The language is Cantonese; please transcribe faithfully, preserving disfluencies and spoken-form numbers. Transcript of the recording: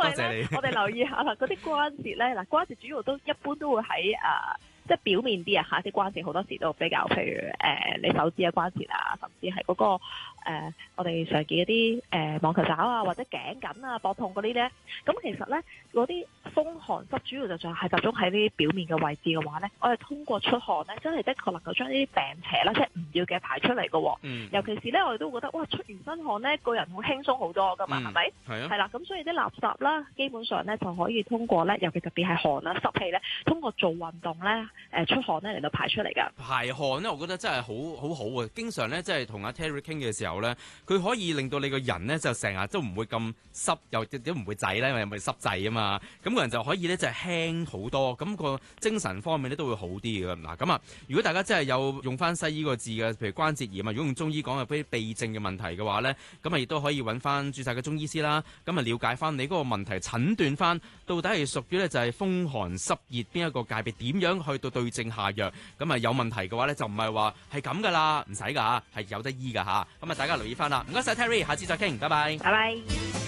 謝你。 我哋留意下啦，嗰啲關節咧，嗱關節主要都一般都會喺誒。呃即係表面啲啊嚇，啲關節好多時都比較，譬如誒、呃、你手指嘅關節啊，甚至係嗰、那個、呃、我哋常見嗰啲誒網球爪啊，或者頸緊啊、膊痛嗰啲咧，咁其實咧嗰啲風寒濕主要就係集中喺呢啲表面嘅位置嘅話咧，我哋通過出汗咧，真係的確能夠將呢啲病邪啦，即係唔要嘅排出嚟嘅喎。 嗯、 尤其是咧，我哋都覺得哇，出完身汗咧，個人會輕鬆好多噶嘛，係咪、 嗯？係啊。 係啦，咁所以啲垃圾啦，基本上咧就可以通過咧，尤其特別係汗啦、濕氣咧，通過做運動咧。誒出汗咧嚟到排出嚟㗎， 排汗咧，我覺得真係好好好啊！經常咧，即係同阿 Terry 傾嘅時候咧，佢可以令到你個人咧就成日都唔會咁濕，又都唔會滯咧，因為咪濕滯啊嘛。咁個人就可以咧就係輕好多，咁個精神方面咧都會好啲嘅。嗱咁啊，如果大家真係有用翻西醫個字嘅，譬如關節炎啊，如果用中醫講嘅嗰啲痹症嘅問題嘅話咧，咁啊亦都可以揾翻註冊嘅中醫師啦，咁啊了解翻你嗰個問題，診斷翻到底係屬於咧就係風寒濕熱邊一個界別，點樣去到對症下藥。咁啊有問題嘅話咧，就唔係話係咁噶啦，唔使噶，係有得醫噶吓。咁啊大家留意翻啦，唔該晒 Terry，下次再傾，拜拜。 拜拜。